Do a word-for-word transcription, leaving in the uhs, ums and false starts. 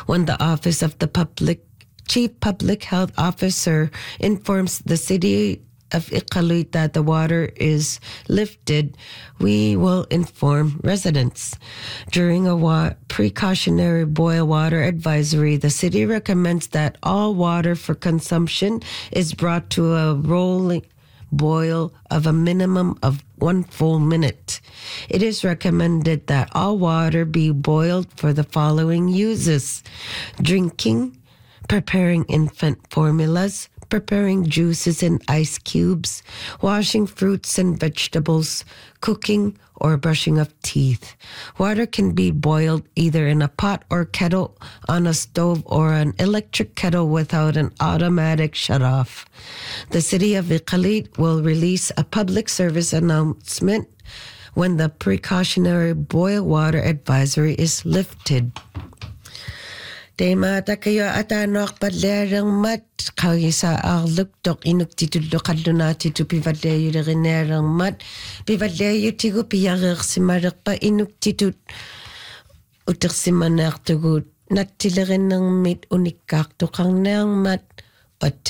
when the Office of the Public Chief Public Health Officer informs the city of Iqaluit that the water is lifted, we will inform residents. During a wa- precautionary boil water advisory, the city recommends that all water for consumption is brought to a rolling boil of a minimum of one full minute. It is recommended that all water be boiled for the following uses: drinking, preparing infant formulas, preparing juices and ice cubes, washing fruits and vegetables, cooking, or brushing of teeth. Water can be boiled either in a pot or kettle, on a stove, or an electric kettle without an automatic shutoff. The city of Iqaluit will release a public service announcement when the precautionary boil water advisory is lifted. Tema takayo atanok padlerang mat kagisa arluk tok inuk titullo kallunati tu pivadleyo rinerang mat pivadleyo tigu piyarir simarik pa inuk titut utir simanak tugut nattilerin ng mit unikak tukang nang mat